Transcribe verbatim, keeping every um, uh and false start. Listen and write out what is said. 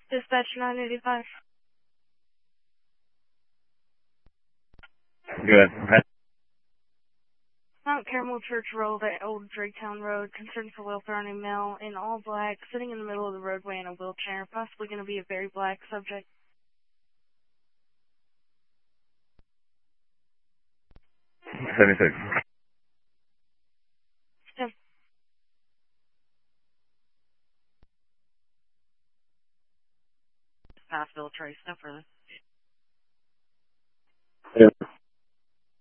Dispatch nine eighty-five. Good. Mount Carmel Church Road at Old Draketown Road. Concern for welfare on a male in all black, sitting in the middle of the roadway in a wheelchair. Possibly going to be a very black subject. seventy-six. Step. Passville Trace. No further. Yeah.